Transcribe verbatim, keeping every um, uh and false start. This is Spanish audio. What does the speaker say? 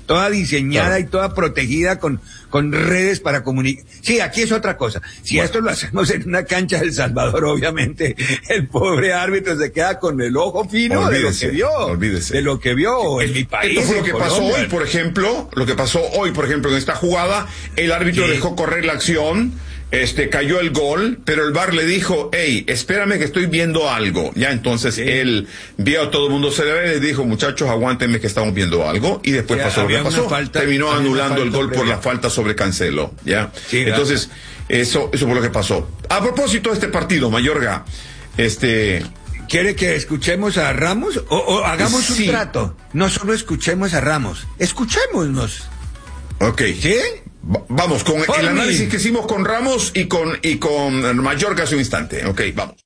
toda diseñada claro. y toda protegida con, con redes para comunicar. Sí, aquí es otra cosa. Si bueno. esto lo hacemos en una cancha de El Salvador, obviamente el pobre árbitro se queda con el ojo fino olvídese, de lo que vio. Olvídese. De lo que vio en mi país. Esto fue lo que Colombia. pasó hoy, por ejemplo, lo que pasó hoy, por ejemplo, en esta jugada, el árbitro sí. dejó correr la acción. Este, cayó el gol, pero el V A R le dijo, hey, espérame que estoy viendo algo. Ya, entonces sí. él vio a todo el mundo celebrar y le dijo, muchachos, aguántenme que estamos viendo algo. Y después sí, pasó lo que pasó. Falta, Terminó anulando el gol previa. por la falta sobre Cancelo. Ya. Sí, entonces, eso, eso fue lo que pasó. A propósito de este partido, Mayorga, este... ¿Quiere que escuchemos a Ramos? O, o hagamos sí. un trato. No solo escuchemos a Ramos, escuchémonos. Ok. ¿Sí? Vamos con Por el mí. análisis que hicimos con Ramos y con y con Mayorga hace un instante. Ok, vamos.